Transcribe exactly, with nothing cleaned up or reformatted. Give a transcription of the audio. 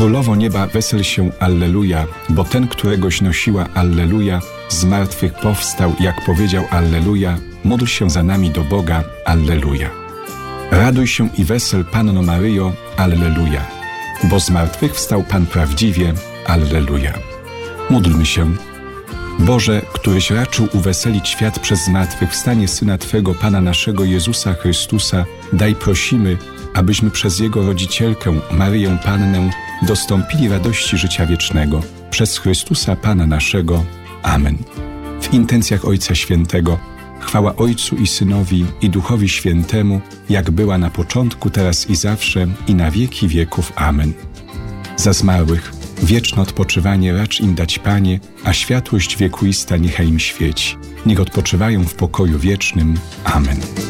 Królowo nieba, wesel się, alleluja, bo ten, któregoś nosiła, alleluja, z martwych powstał, jak powiedział, alleluja, módl się za nami do Boga, alleluja. Raduj się i wesel, Panno Maryjo, alleluja, bo z martwych wstał Pan prawdziwie, alleluja. Módlmy się. Boże, któryś raczył uweselić świat przez zmartwychwstanie Syna Twego, Pana naszego Jezusa Chrystusa, daj prosimy, abyśmy przez Jego rodzicielkę, Maryję Pannę, dostąpili radości życia wiecznego. Przez Chrystusa Pana naszego. Amen. W intencjach Ojca Świętego, chwała Ojcu i Synowi, i Duchowi Świętemu, jak była na początku, teraz i zawsze, i na wieki wieków. Amen. Za zmarłych, wieczne odpoczywanie racz im dać, Panie, a światłość wiekuista niechaj im świeci. Niech odpoczywają w pokoju wiecznym. Amen.